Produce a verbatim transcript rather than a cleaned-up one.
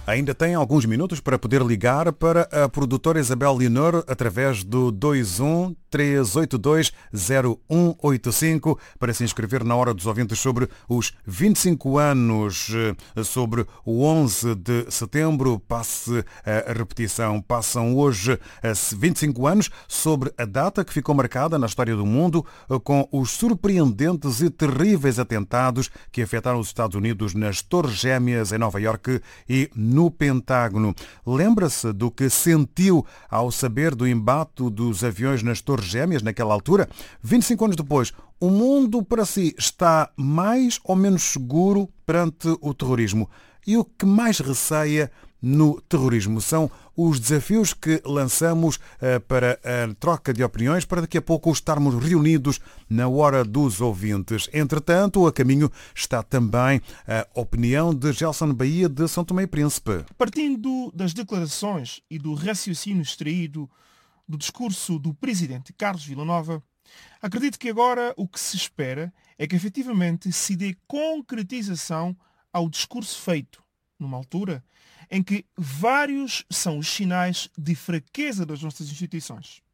Ainda tem alguns minutos para poder ligar para a produtora Isabel Leonor através do dois um três oito dois zero um oito cinco para se inscrever na Hora dos Ouvintes sobre os vinte e cinco anos, sobre o onze de setembro. Passe a repetição. Passam hoje vinte e cinco anos sobre a data que ficou marcada na história do mundo com os surpreendentes e terríveis atentados que afetaram os Estados Unidos nas Torres Gêmeas em Nova Iorque e no Pentágono. Lembra-se do que sentiu ao saber do embate dos aviões nas Torres Gêmeas naquela altura? vinte e cinco anos depois, o mundo para si está mais ou menos seguro perante o terrorismo? E o que mais receia no terrorismo? São os desafios que lançamos uh, para a troca de opiniões, para daqui a pouco estarmos reunidos na Hora dos Ouvintes. Entretanto, a caminho está também a opinião de Gelson Bahia de São Tomé e Príncipe. Partindo das declarações e do raciocínio extraído do discurso do presidente Carlos Villanova, acredito que agora o que se espera é que efetivamente se dê concretização ao discurso feito, numa altura em que vários são os sinais de fraqueza das nossas instituições.